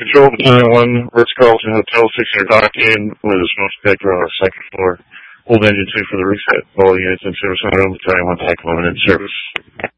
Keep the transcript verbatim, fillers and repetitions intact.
Control Battalion one, Ritz-Carlton Hotel, six hundred dock in with a smoke detector on our second floor. Hold engine two for the reset. All units in service on room, Battalion one, Tank one in service.